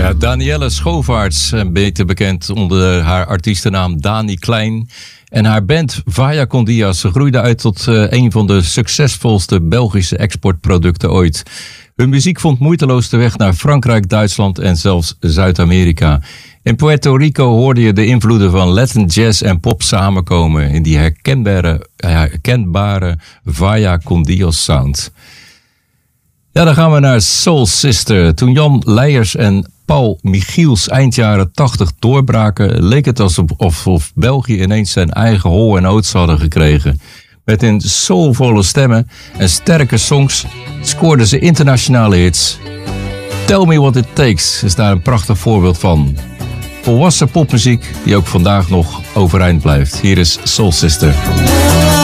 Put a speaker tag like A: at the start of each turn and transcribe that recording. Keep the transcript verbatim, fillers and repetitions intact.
A: Ja, Danielle Schovaerts, beter bekend onder haar artiestennaam Dani Klein. En haar band Vaya con Dios groeide uit tot uh, een van de succesvolste Belgische exportproducten ooit. Hun muziek vond moeiteloos de weg naar Frankrijk, Duitsland en zelfs Zuid-Amerika. In Puerto Rico hoorde je de invloeden van Latin jazz en pop samenkomen in die herkenbare, herkenbare Vaya con Dios sound. Ja, dan gaan we naar Soul Sister. Toen Jan Leijers en Paul Michiels eind jaren tachtig doorbraken, leek het alsof of, of België ineens zijn eigen hol en oats hadden gekregen. Met hun soulvolle stemmen en sterke songs scoorden ze internationale hits. Tell Me What It Takes is daar een prachtig voorbeeld van. Volwassen popmuziek die ook vandaag nog overeind blijft. Hier is Soul Sister.